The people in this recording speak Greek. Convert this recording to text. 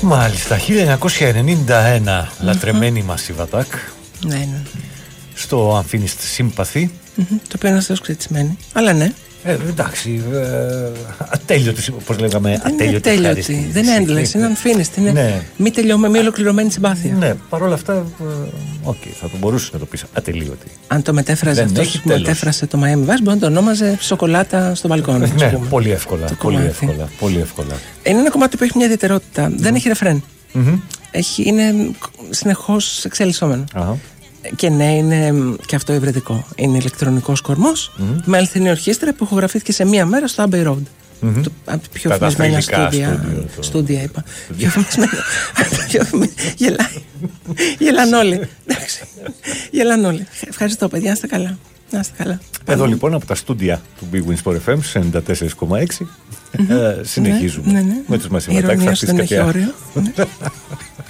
Μάλιστα, 1991, λατρεμένη μας η Βατάκ. Ναι. Στο Unfinished Sympathy. Το οποίο είναι αστέως κριτισμένη. Αλλά ναι. Εντάξει, ατέλειωτη, όπως λέγαμε, ατέλειωτη. Δεν είναι endless, είναι unfinished. Είναι μη ολοκληρωμένη συμπάθεια. Ναι, παρόλα αυτά, θα το μπορούσε να το πεις ατελείωτη. Αν το μετέφραζε αυτός που μετέφρασε το Miami Vice, μπορεί να το ονόμαζε σοκολάτα στο μπαλκόνι. Ναι, πολύ εύκολα. Πολύ εύκολα. Είναι ένα κομμάτι που έχει μια ιδιαιτερότητα. Δεν έχει ρεφρέν. Είναι συνεχώς εξελισσόμενο. Και ναι, είναι και αυτό υβριδικό. Είναι ηλεκτρονικός κορμός με αληθινή ορχήστρα που ηχογραφήθηκε σε μία μέρα στο Abbey Road. Από τα πιο φημισμένα στούντια, είπα. Γελάνε όλοι. Γελάνε όλοι. Ευχαριστώ, παιδιά, να είστε καλά. Εδώ λοιπόν από τα στούντια του Big Wins Sport FM 94,6 συνεχίζουμε με τους Μασιματάκης. Ηρωνία δεν έχει όριο.